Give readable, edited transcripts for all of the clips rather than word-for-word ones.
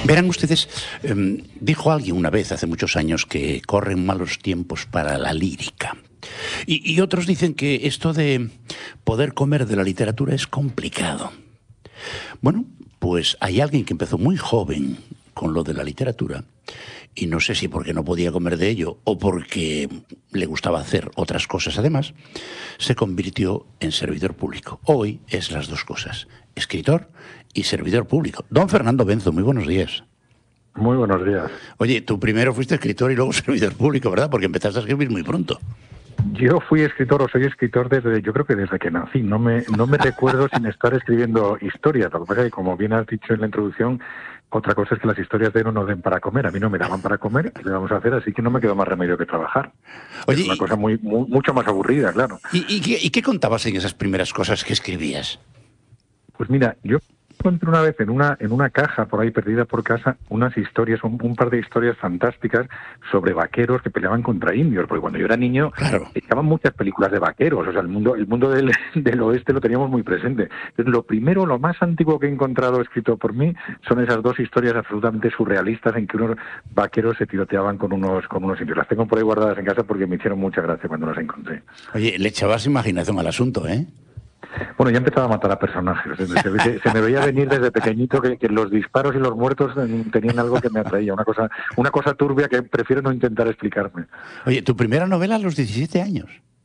Verán ustedes, dijo alguien una vez hace muchos años que corren malos tiempos para la lírica. Y otros dicen que esto de poder comer de la literatura es complicado. Bueno, pues hay alguien que empezó muy joven con lo de la literatura, y no sé si porque no podía comer de ello o porque le gustaba hacer otras cosas además, se convirtió en servidor público. Hoy es las dos cosas, escritor y servidor público. Don Fernando Benzo, muy buenos días. Muy buenos días. Oye, tú primero fuiste escritor y luego servidor público, ¿verdad? Porque empezaste a escribir muy pronto. Yo fui escritor o soy escritor yo creo que desde que nací. No me recuerdo sin estar escribiendo historias. Lo que pasa es que, como bien has dicho en la introducción, otra cosa es que las historias de no nos den para comer. A mí no me daban para comer, ¿qué le vamos a hacer? Así que no me quedó más remedio que trabajar. Oye, es una cosa mucho más aburrida, claro. ¿Y qué contabas en esas primeras cosas que escribías? Pues mira, yo encontré una vez en una caja por ahí perdida por casa unas historias, un par de historias fantásticas sobre vaqueros que peleaban contra indios, porque cuando yo era niño estaban muchas películas de vaqueros, o sea, el mundo del oeste lo teníamos muy presente. Entonces, lo más antiguo que he encontrado escrito por mí son esas dos historias absolutamente surrealistas en que unos vaqueros se tiroteaban con unos indios. Las tengo por ahí guardadas en casa porque me hicieron mucha gracia cuando las encontré. Oye, le echabas imaginación al asunto, ¿eh? Bueno, ya empezaba a matar a personajes. Se me veía venir desde pequeñito que los disparos y los muertos tenían algo que me atraía. Una cosa turbia que prefiero no intentar explicarme. Oye, ¿tu primera novela a los 17 años?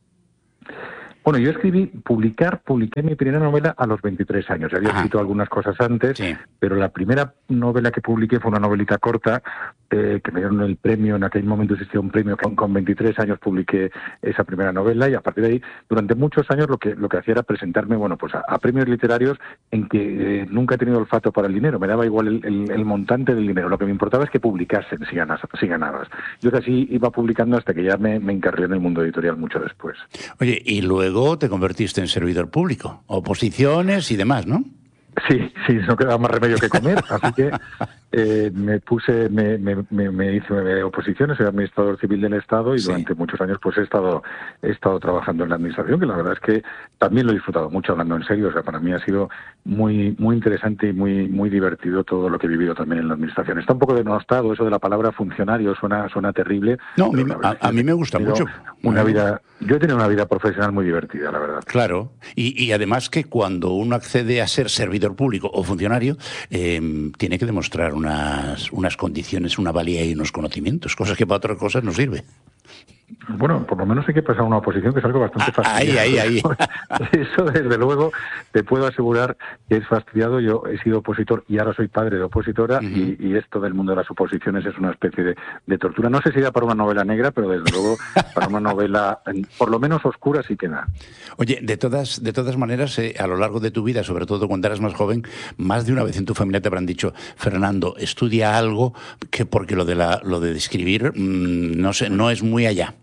Bueno, yo publiqué mi primera novela a los 23 años. Ya había escrito algunas cosas antes, sí, pero la primera novela que publiqué fue una novelita corta que me dieron el premio. En aquel momento existía un premio. Con 23 años publiqué esa primera novela y a partir de ahí, durante muchos años, lo que hacía era presentarme, bueno, pues a premios literarios en que nunca he tenido olfato para el dinero. Me daba igual el montante del dinero. Lo que me importaba es que publicasen si ganabas. Yo así iba publicando hasta que ya me encarrilé en el mundo editorial mucho después. Oye, y luego te convertiste en servidor público, oposiciones y demás, ¿no? Sí, no quedaba más remedio que comer, así que me hice oposiciones, soy administrador civil del Estado y durante muchos años pues he estado trabajando en la administración, que la verdad es que también lo he disfrutado mucho, hablando en serio. O sea, para mí ha sido muy interesante y muy divertido todo lo que he vivido también en la administración. Está un poco denostado eso de la palabra funcionario, suena terrible. No, a mí me gusta mucho. Yo he tenido una vida profesional muy divertida, la verdad. Claro, y además que cuando uno accede a ser servidor público o funcionario, tiene que demostrar unas condiciones, una valía y unos conocimientos, cosas que para otras cosas no sirve. Bueno, por lo menos hay que pasar una oposición, que es algo bastante fastidioso. Ahí. Eso, desde luego, te puedo asegurar que es fastidiado. Yo he sido opositor y ahora soy padre de opositora, y esto del mundo de las oposiciones es una especie de tortura. No sé si da para una novela negra, pero desde luego para una novela, por lo menos oscura, sí que da. Oye, de todas maneras, a lo largo de tu vida, sobre todo cuando eras más joven, más de una vez en tu familia te habrán dicho: Fernando, estudia algo, porque lo de escribir, no sé, no es muy allá.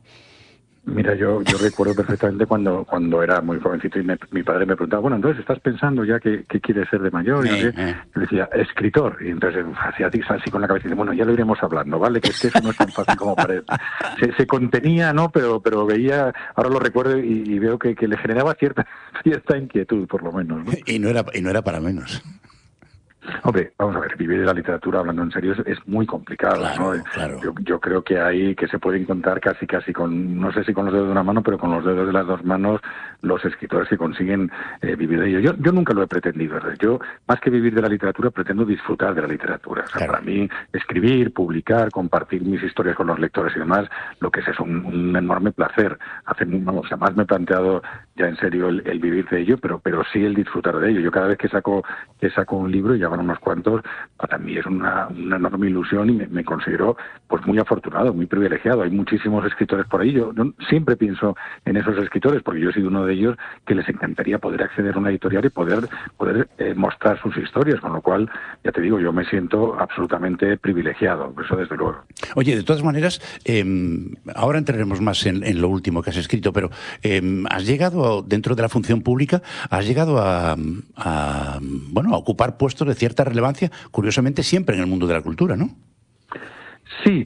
Mira, yo recuerdo perfectamente cuando era muy jovencito y mi padre me preguntaba: bueno, entonces estás pensando ya qué quieres ser de mayor. Y yo le decía: escritor. Y entonces hacía así con la cabeza y dice: bueno, ya lo iremos hablando, ¿vale? Que es que eso no es tan fácil como parece. Se contenía, ¿no? Pero veía, ahora lo recuerdo y veo que le generaba cierta inquietud, por lo menos, ¿no? Y no era para menos. Hombre, vamos a ver, vivir de la literatura, hablando en serio, es muy complicado, claro, ¿no? Claro. Yo creo que se pueden contar casi con, no sé si con los dedos de una mano, pero con los dedos de las dos manos, los escritores que consiguen vivir de ello. Yo nunca lo he pretendido. Yo, más que vivir de la literatura, pretendo disfrutar de la literatura. O sea, para mí, escribir, publicar, compartir mis historias con los lectores y demás, lo que es un enorme placer. Jamás me he planteado ya en serio el vivir de ello, pero sí el disfrutar de ello. Yo cada vez que saco un libro, y ya van unos cuantos, para mí es una enorme ilusión y me considero pues muy afortunado, muy privilegiado. Hay muchísimos escritores por ahí. Yo siempre pienso en esos escritores, porque yo he sido uno de ellos que les encantaría poder acceder a una editorial y poder mostrar sus historias, con lo cual, ya te digo, yo me siento absolutamente privilegiado, eso desde luego. Oye, de todas maneras, ahora entraremos más en lo último que has escrito, pero has llegado, dentro de la función pública, has llegado a ocupar puestos de cierta relevancia, curiosamente siempre en el mundo de la cultura, ¿no? Sí,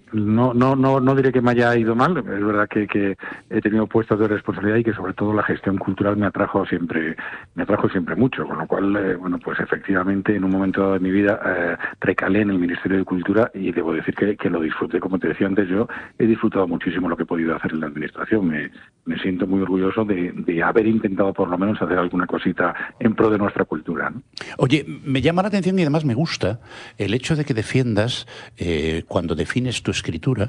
no diré que me haya ido mal. Es verdad que he tenido puestos de responsabilidad y que sobre todo la gestión cultural me atrajo siempre mucho, con lo cual, bueno, pues efectivamente en un momento dado de mi vida recalé en el Ministerio de Cultura y debo decir que lo disfruté, como te decía antes, yo he disfrutado muchísimo lo que he podido hacer en la administración. Me siento muy orgulloso de haber intentado por lo menos hacer alguna cosita en pro de nuestra cultura, ¿no? Oye, me llama la atención y además me gusta el hecho de que defiendas, cuando defines tu escritura,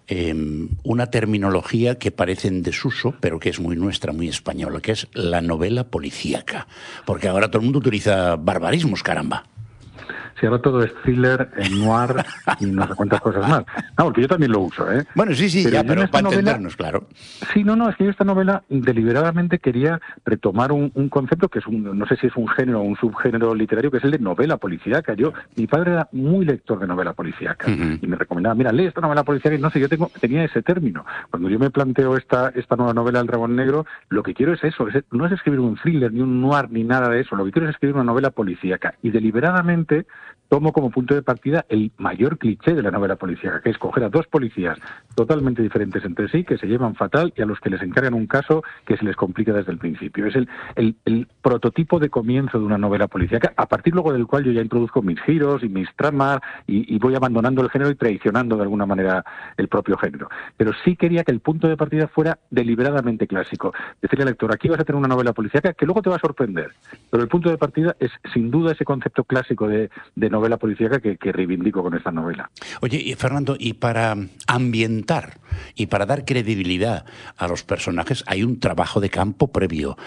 una terminología que parece en desuso, pero que es muy nuestra, muy española, que es la novela policíaca. Porque ahora todo el mundo utiliza barbarismos, caramba. Si ahora todo es thriller, noir y no sé cuántas cosas más. No, porque yo también lo uso, ¿eh? Bueno, sí, pero para entendernos, claro. Sí, es que yo esta novela deliberadamente quería retomar un concepto que es no sé si es un género o un subgénero literario, que es el de novela policíaca. Mi padre era muy lector de novela policíaca y me recomendaba, mira, lee esta novela policíaca, y no sé, tenía ese término. Cuando yo me planteo esta nueva novela, El Dragón Negro, lo que quiero es eso, no es escribir un thriller, ni un noir, ni nada de eso. Lo que quiero es escribir una novela policíaca y deliberadamente tomo como punto de partida el mayor cliché de la novela policíaca, que es coger a dos policías totalmente diferentes entre sí, que se llevan fatal y a los que les encargan un caso que se les complica desde el principio. Es el prototipo de comienzo de una novela policíaca, a partir luego del cual yo ya introduzco mis giros y mis tramas y voy abandonando el género y traicionando de alguna manera el propio género. Pero sí quería que el punto de partida fuera deliberadamente clásico. Decirle al lector, aquí vas a tener una novela policíaca que luego te va a sorprender, pero el punto de partida es sin duda ese concepto clásico de novela policíaca que reivindico con esta novela. Oye, y Fernando, y para ambientar y para dar credibilidad a los personajes hay un trabajo de campo previo.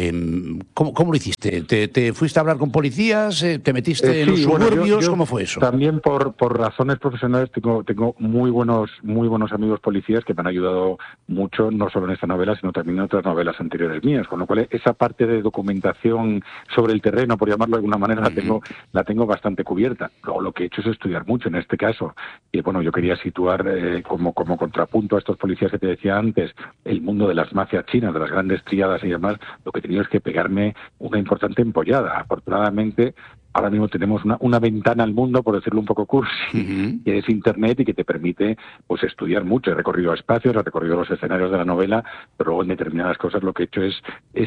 ¿Cómo lo hiciste? ¿Te fuiste a hablar con policías? ¿Te metiste en los suburbios? ¿Cómo fue eso? También por razones profesionales tengo muy buenos amigos policías que me han ayudado mucho, no solo en esta novela, sino también en otras novelas anteriores mías, con lo cual esa parte de documentación sobre el terreno, por llamarlo de alguna manera, la tengo bastante cubierta. Luego lo que he hecho es estudiar mucho en este caso. Y bueno, yo quería situar como contrapunto a estos policías que te decía antes, el mundo de las mafias chinas, de las grandes tríadas y demás. Lo que he tenido es que pegarme una importante empollada. Afortunadamente, ahora mismo tenemos una ventana al mundo, por decirlo un poco cursi, que es Internet y que te permite pues estudiar mucho. He recorrido espacios, he recorrido los escenarios de la novela, pero luego en determinadas cosas lo que he hecho es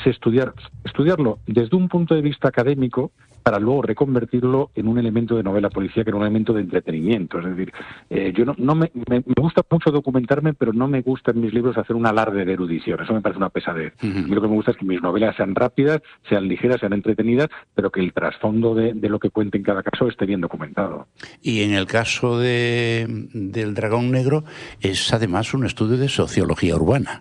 estudiarlo desde un punto de vista académico para luego reconvertirlo en un elemento de novela policíaca, en un elemento de entretenimiento. Es decir, yo me gusta mucho documentarme, pero no me gusta en mis libros hacer un alarde de erudición. Eso me parece una pesadez. A mí lo que me gusta es que mis novelas sean rápidas, sean ligeras, sean entretenidas, pero que el trasfondo de lo que cuente en cada caso esté bien documentado. Y en el caso del Dragón Negro es además un estudio de sociología urbana.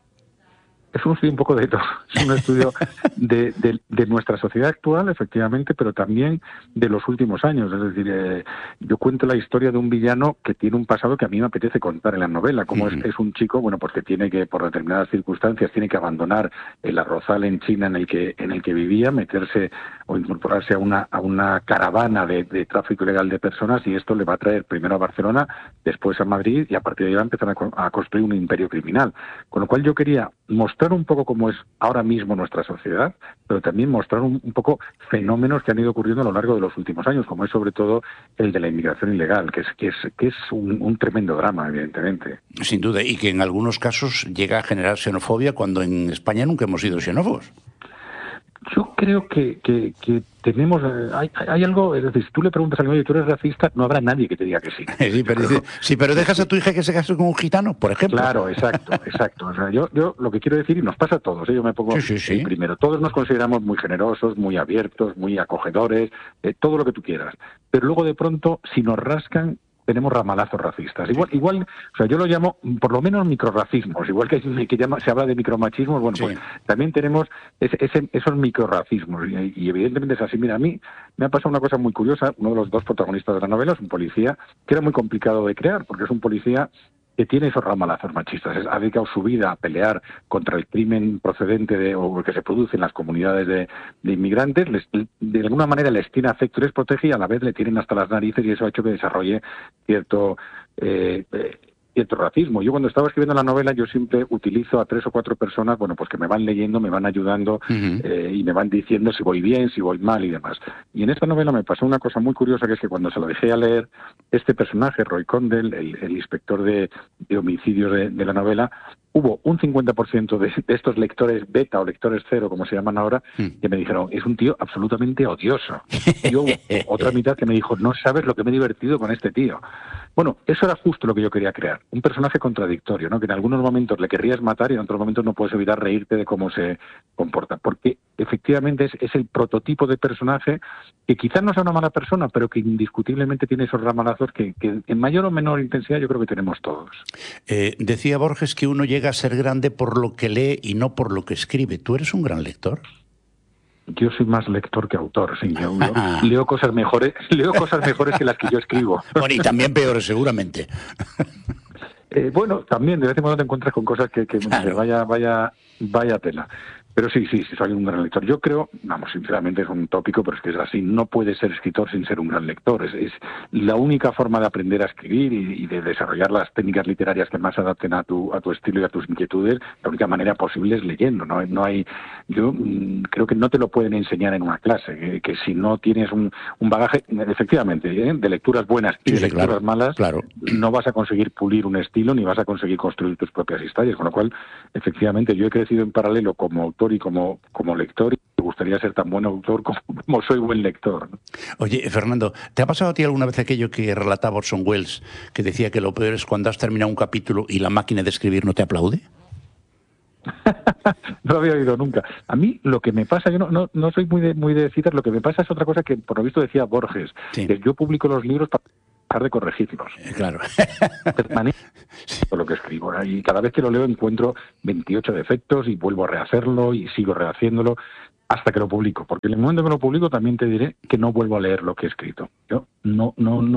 Es un estudio un poco de todo. Es un estudio de nuestra sociedad actual, efectivamente, pero también de los últimos años. Es decir, yo cuento la historia de un villano que tiene un pasado que a mí me apetece contar en la novela. Como es un chico, bueno, pues que tiene que, por determinadas circunstancias, tiene que abandonar el arrozal en China en el que vivía, meterse o incorporarse a una caravana de tráfico ilegal de personas, y esto le va a traer primero a Barcelona, después a Madrid, y a partir de ahí va a empezar a construir un imperio criminal. Con lo cual yo quería mostrar un poco cómo es ahora mismo nuestra sociedad, pero también mostrar un poco fenómenos que han ido ocurriendo a lo largo de los últimos años, como es sobre todo el de la inmigración ilegal, que es un tremendo drama, evidentemente. Sin duda, y que en algunos casos llega a generar xenofobia cuando en España nunca hemos sido xenófobos. Yo creo que tenemos... Hay algo... Es decir, si tú le preguntas a alguien, oye, ¿tú eres racista? No habrá nadie que te diga que sí. Pero dejas a tu hija que se case con un gitano, por ejemplo. Claro, exacto. O sea, yo lo que quiero decir, y nos pasa a todos, yo me pongo el primero. Todos nos consideramos muy generosos, muy abiertos, muy acogedores, todo lo que tú quieras. Pero luego, de pronto, si nos rascan, tenemos ramalazos racistas. Igual, o sea, yo lo llamo, por lo menos, microrracismos. Igual que se habla de micromachismos, bueno, pues también tenemos esos microrracismos. Y evidentemente es así. Mira, a mí me ha pasado una cosa muy curiosa. Uno de los dos protagonistas de la novela es un policía que era muy complicado de crear, porque es un policía que tiene esos ramalazos machistas. Ha dedicado su vida a pelear contra el crimen procedente o que se produce en las comunidades de inmigrantes. De alguna manera les tiene afecto, les protege, y a la vez le tienen hasta las narices, y eso ha hecho que desarrolle cierto cierto racismo. Yo cuando estaba escribiendo la novela, yo siempre utilizo a 3 o 4 personas, bueno, pues que me van leyendo, me van ayudando y me van diciendo si voy bien, si voy mal y demás. Y en esta novela me pasó una cosa muy curiosa, que es que cuando se lo dejé a leer, este personaje, Roy Condell, el inspector de homicidios de la novela, hubo un 50% de estos lectores beta o lectores cero, como se llaman ahora, que me dijeron, es un tío absolutamente odioso. Y hubo otra mitad que me dijo, no sabes lo que me he divertido con este tío. Bueno, eso era justo lo que yo quería crear, un personaje contradictorio, ¿no? Que en algunos momentos le querrías matar y en otros momentos no puedes evitar reírte de cómo se comporta, porque efectivamente es el prototipo de personaje que quizás no sea una mala persona, pero que indiscutiblemente tiene esos ramalazos que en mayor o menor intensidad yo creo que tenemos todos. Decía Borges que uno llega a ser grande por lo que lee y no por lo que escribe. ¿Tú eres un gran lector? Yo soy más lector que autor, sí. Yo leo cosas mejores que las que yo escribo. Bueno, y también peores, seguramente. Bueno, también de vez en cuando te encuentras con cosas que Claro. vaya tela. Pero sí, soy un gran lector. Yo creo, vamos, sinceramente es un tópico, pero es que es así. No puedes ser escritor sin ser un gran lector. Es la única forma de aprender a escribir y de desarrollar las técnicas literarias que más se adapten a tu estilo y a tus inquietudes. La única manera posible es leyendo. No hay. Yo creo que no te lo pueden enseñar en una clase. Que si no tienes un bagaje, efectivamente, de lecturas buenas y de lecturas malas, claro. no vas a conseguir pulir un estilo ni vas a conseguir construir tus propias historias. Con lo cual, efectivamente, yo he crecido en paralelo como autor y como lector, y me gustaría ser tan buen autor como soy buen lector, ¿no? Oye, Fernando, ¿te ha pasado a ti alguna vez aquello que relataba Orson Welles, que decía que lo peor es cuando has terminado un capítulo y la máquina de escribir no te aplaude? No lo había oído nunca. A mí lo que me pasa, yo no soy muy de citas, lo que me pasa es otra cosa que por lo visto decía Borges, Sí. que yo publico los libros para dejar de corregirlos. Claro. Por lo que escribo, ¿no? Y cada vez que lo leo encuentro 28 defectos y vuelvo a rehacerlo y sigo rehaciéndolo hasta que lo publico, porque en el momento que lo publico también te diré que no vuelvo a leer lo que he escrito. Yo no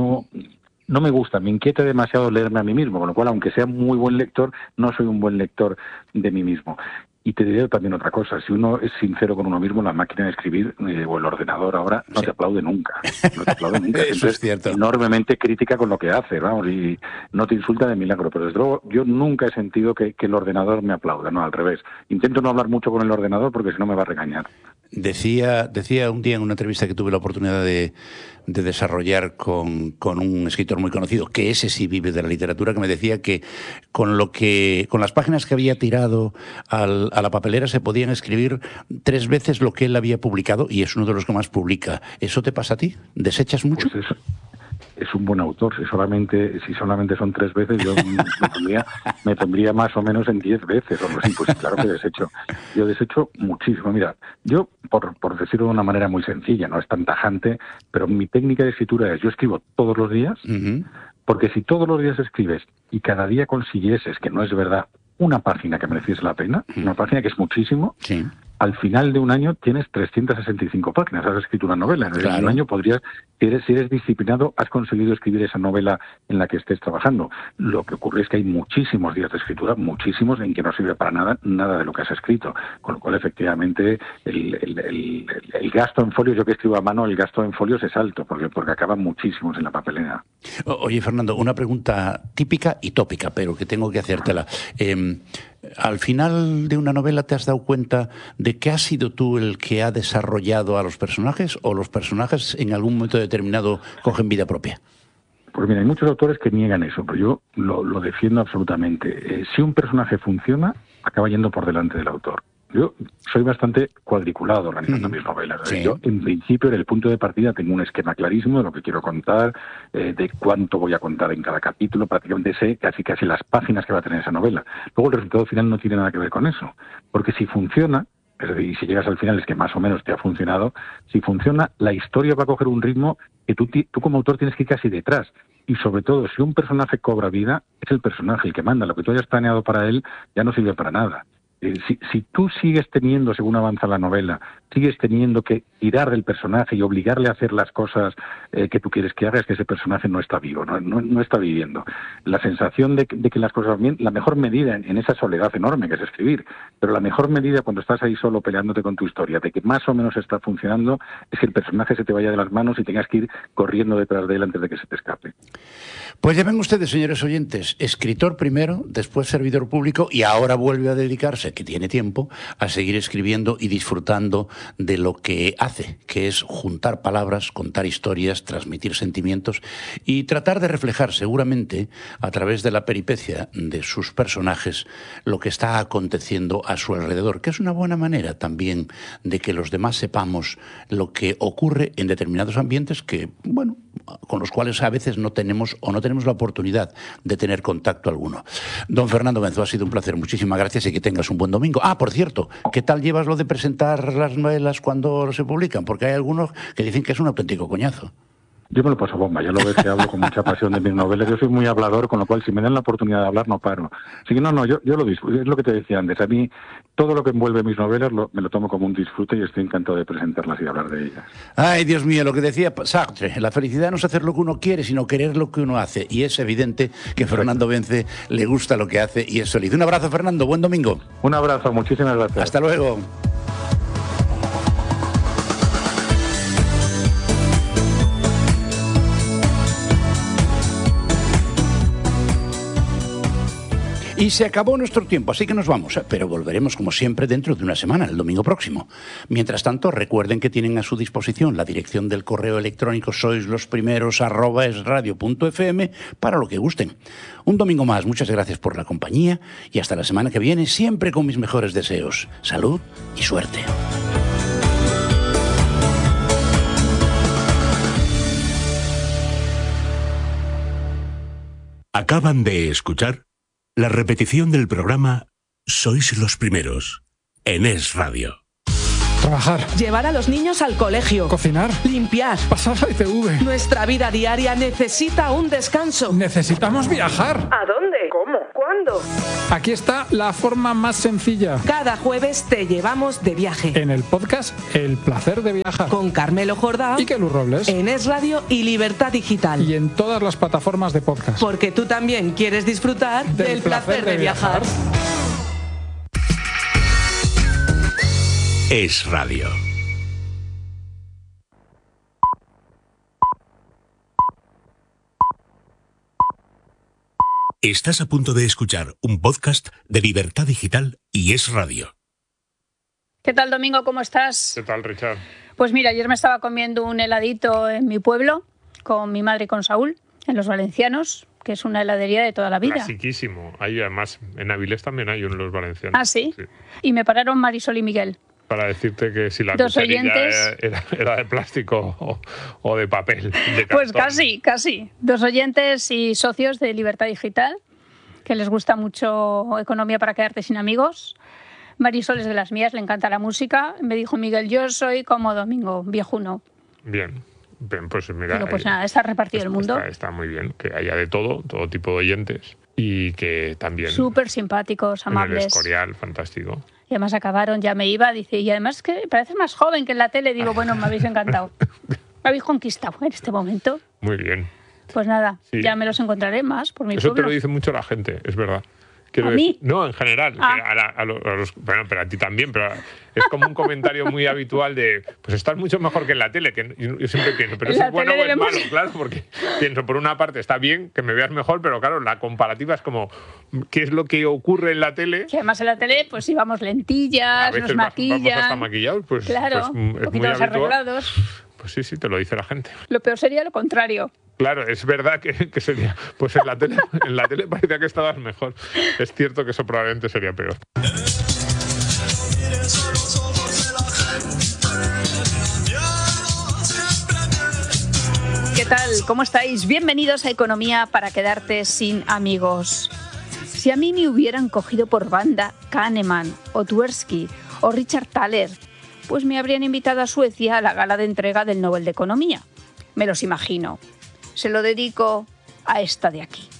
me gusta, me inquieta demasiado leerme a mí mismo, con lo cual, aunque sea muy buen lector, no soy un buen lector de mí mismo. Y te diré también otra cosa, si uno es sincero con uno mismo, la máquina de escribir o el ordenador ahora no te aplaude nunca. No te aplaude nunca. Eso es cierto. Enormemente crítica con lo que hace, vamos, y no te insulta de milagro. Pero desde luego yo nunca he sentido que el ordenador me aplauda, no, al revés. Intento no hablar mucho con el ordenador porque si no me va a regañar. Decía un día en una entrevista que tuve la oportunidad de desarrollar con un escritor muy conocido, que ese sí vive de la literatura, que me decía que con las páginas que había tirado a la papelera se podían escribir 3 veces lo que él había publicado, y es uno de los que más publica. ¿Eso te pasa a ti? ¿Desechas mucho? Pues eso. Es un buen autor. Si solamente son 3 veces, yo me pondría más o menos en 10 veces. O algo así. Pues claro que desecho. Yo desecho muchísimo. Mira, yo, por decirlo de una manera muy sencilla, no es tan tajante, pero mi técnica de escritura es, yo escribo todos los días, porque si todos los días escribes y cada día consiguieses, que no es verdad, una página que mereciese la pena, una página que es muchísimo, sí. Al final de un año tienes 365 páginas, has escrito una novela. Claro. En un año podrías, si eres disciplinado, has conseguido escribir esa novela en la que estés trabajando. Lo que ocurre es que hay muchísimos días de escritura, muchísimos, en que no sirve para nada de lo que has escrito. Con lo cual, efectivamente, el gasto en folios, yo que escribo a mano, el gasto en folios es alto, porque acaban muchísimos en la papelera. Oye, Fernando, una pregunta típica y tópica, pero que tengo que hacértela. Al final de una novela, ¿te has dado cuenta de que has sido tú el que ha desarrollado a los personajes, o los personajes en algún momento determinado cogen vida propia? Pues mira, hay muchos autores que niegan eso, pero yo lo defiendo absolutamente. Si un personaje funciona, acaba yendo por delante del autor. Yo soy bastante cuadriculado organizando mis novelas. Sí. Yo, en principio, en el punto de partida, tengo un esquema clarísimo de lo que quiero contar, de cuánto voy a contar en cada capítulo. Prácticamente sé casi las páginas que va a tener esa novela. Luego, el resultado final no tiene nada que ver con eso. Porque si funciona, es decir, y si llegas al final es que más o menos te ha funcionado, si funciona, la historia va a coger un ritmo que tú como autor tienes que ir casi detrás. Y sobre todo, si un personaje cobra vida, es el personaje el que manda. Lo que tú hayas planeado para él ya no sirve para nada. Si tú sigues teniendo, según avanza la novela, sigues teniendo que tirar del personaje y obligarle a hacer las cosas que tú quieres que haga, es que ese personaje no está vivo, no está viviendo. La sensación de que las cosas van bien, la mejor medida en esa soledad enorme que es escribir, pero la mejor medida cuando estás ahí solo peleándote con tu historia, de que más o menos está funcionando, es que el personaje se te vaya de las manos y tengas que ir corriendo detrás de él antes de que se te escape. Pues ya ven ustedes, señores oyentes, escritor primero, después servidor público y ahora vuelve a dedicarse, que tiene tiempo, a seguir escribiendo y disfrutando de lo que hace, que es juntar palabras, contar historias, transmitir sentimientos y tratar de reflejar seguramente a través de la peripecia de sus personajes lo que está aconteciendo a su alrededor, que es una buena manera también de que los demás sepamos lo que ocurre en determinados ambientes que, bueno, con los cuales a veces no tenemos la oportunidad de tener contacto alguno. Don Fernando Benzo, ha sido un placer, muchísimas gracias y que tengas un buen domingo. Ah, por cierto, ¿qué tal llevas lo de presentar las novelas cuando se publican? Porque hay algunos que dicen que es un auténtico coñazo. Yo me lo paso bomba, ya lo ves que hablo con mucha pasión de mis novelas. Yo soy muy hablador, con lo cual si me dan la oportunidad de hablar no paro. Así que yo lo disfruto, es lo que te decía antes. A mí todo lo que envuelve mis novelas me lo tomo como un disfrute y estoy encantado de presentarlas y hablar de ellas. Ay, Dios mío, lo que decía Sartre, la felicidad no es hacer lo que uno quiere, sino querer lo que uno hace. Y es evidente que Fernando Bence le gusta lo que hace y es feliz. Un abrazo, Fernando, buen domingo. Un abrazo, muchísimas gracias. Hasta luego. Y se acabó nuestro tiempo, así que nos vamos, pero volveremos como siempre dentro de una semana, el domingo próximo. Mientras tanto, recuerden que tienen a su disposición la dirección del correo electrónico soislosprimeros@esradio.fm para lo que gusten. Un domingo más, muchas gracias por la compañía y hasta la semana que viene, siempre con mis mejores deseos. Salud y suerte. Acaban de escuchar la repetición del programa Sois los Primeros, en Es Radio. Trabajar. Llevar a los niños al colegio. Cocinar. Limpiar. Pasar la ITV. Nuestra vida diaria necesita un descanso. Necesitamos viajar. ¿A dónde? ¿Cómo? ¿Cuándo? Aquí está la forma más sencilla. Cada jueves te llevamos de viaje. En el podcast El Placer de Viajar. Con Carmelo Jordá. Y Kelu Robles. En Es Radio y Libertad Digital. Y en todas las plataformas de podcast. Porque tú también quieres disfrutar del placer de viajar. Es Radio. Estás a punto de escuchar un podcast de Libertad Digital y Es Radio. ¿Qué tal, Domingo? ¿Cómo estás? ¿Qué tal, Richard? Pues mira, ayer me estaba comiendo un heladito en mi pueblo con mi madre y con Saúl, en Los Valencianos, que es una heladería de toda la vida. Clasiquísimo. Hay además, en Avilés también hay uno en Los Valencianos. ¿Ah, sí? Y me pararon Marisol y Miguel. Para decirte que si la Dos cucharilla oyentes. era de plástico o de papel, de Pues cartón. casi. 2 oyentes y socios de Libertad Digital, que les gusta mucho Economía para quedarte sin amigos. Marisol es de las mías, le encanta la música. Me dijo Miguel, yo soy como Domingo, viejuno. Bien, pues mira. Digo, pues nada, está repartido el mundo. Está muy bien, que haya de todo tipo de oyentes. Y que también... Súper simpáticos, en el amables. Escorial, fantástico. Y además acabaron, ya me iba, dice, y además que pareces más joven que en la tele. Digo, bueno, me habéis encantado. Me habéis conquistado en este momento. Muy bien. Pues nada, Sí. ya me los encontraré más por mi Eso pueblo. te lo dice mucho la gente, es verdad. ¿A mí? No, en general. Ah. Que a los, bueno, pero a ti también. Pero es como un comentario muy habitual de, pues estás mucho mejor que en la tele. Que yo siempre pienso, pero En eso la es bueno o tele es debemos- malo, claro, porque pienso, por una parte está bien que me veas mejor, pero claro, la comparativa es como, ¿qué es lo que ocurre en la tele? Que además en la tele, pues íbamos lentillas, A veces nos vamos maquillan. hasta maquillados, pues, Claro, pues, un es poquito muy más habitual. arreglados. Pues sí, te lo dice la gente. Lo peor sería lo contrario. Claro, es verdad que sería. Pues en la tele parecía que estabas mejor. Es cierto que eso probablemente sería peor. ¿Qué tal? ¿Cómo estáis? Bienvenidos a Economía para quedarte sin amigos. Si a mí me hubieran cogido por banda Kahneman o Tversky o Richard Thaler, pues me habrían invitado a Suecia a la gala de entrega del Nobel de Economía. Me los imagino. Se lo dedico a esta de aquí.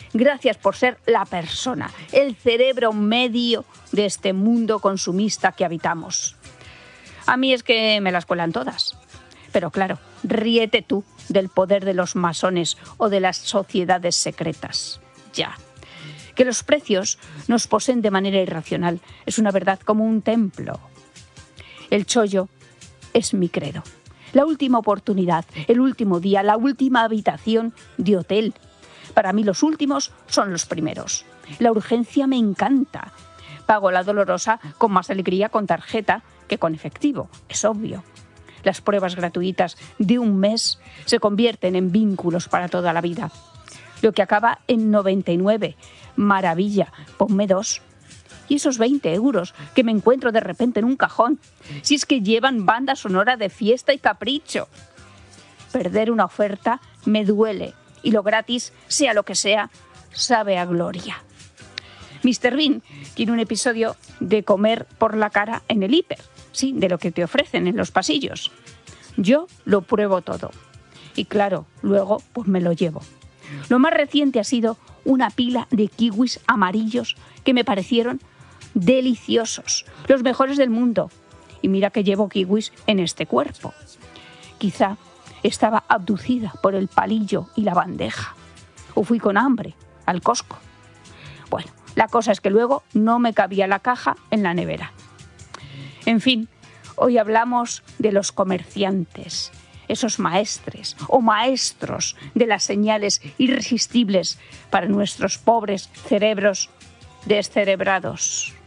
Gracias por ser la persona, el cerebro medio de este mundo consumista que habitamos. A mí es que me las cuelan todas. Pero claro, ríete tú del poder de los masones o de las sociedades secretas. Ya. Que los precios nos poseen de manera irracional es una verdad como un templo. El chollo es mi credo. La última oportunidad, el último día, la última habitación de hotel. Para mí los últimos son los primeros. La urgencia me encanta. Pago la dolorosa con más alegría con tarjeta que con efectivo, es obvio. Las pruebas gratuitas de un mes se convierten en vínculos para toda la vida. Lo que acaba en 99, maravilla, ponme 2. Y esos 20 euros que me encuentro de repente en un cajón, si es que llevan banda sonora de fiesta y capricho. Perder una oferta me duele y lo gratis, sea lo que sea, sabe a gloria. Mr. Bean tiene un episodio de comer por la cara en el hiper, sí, de lo que te ofrecen en los pasillos. Yo lo pruebo todo y claro, luego pues me lo llevo. Lo más reciente ha sido una pila de kiwis amarillos que me parecieron deliciosos, los mejores del mundo. Y mira que llevo kiwis en este cuerpo. Quizá estaba abducida por el palillo y la bandeja. O fui con hambre al Costco. Bueno, la cosa es que luego no me cabía la caja en la nevera. En fin, hoy hablamos de los comerciantes, esos maestres o maestros de las señales irresistibles para nuestros pobres cerebros descerebrados.